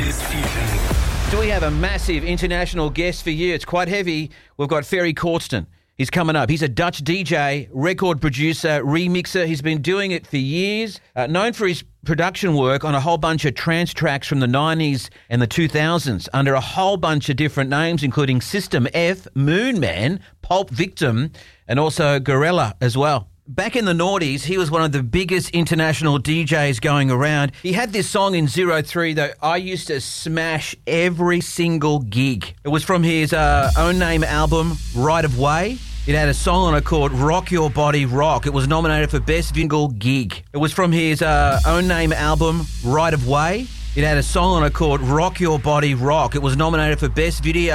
It's Fusion. Do we have a massive international guest for you? It's quite heavy. We've got Ferry Corsten. He's coming up. He's a Dutch DJ, record producer, remixer. He's been doing it for years. Known for his production work on a whole bunch of trance tracks from the 90s and the 2000s under a whole bunch of different names, including System F, Moon Man, Pulp Victim, and also Gorilla as well. Back in the noughties, he was one of the biggest international DJs going around. He had this song in 03 that I used to smash every single gig. It was from his own name album, Right of Way. It had a song on it called Rock Your Body Rock. It was nominated for Best Single Gig. It was from his own name album, Right of Way. It had a song on it called Rock Your Body Rock. It was nominated for Best Video